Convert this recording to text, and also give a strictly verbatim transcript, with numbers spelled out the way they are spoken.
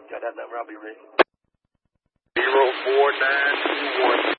Got that number. I'll be ready. Zero four nine two one.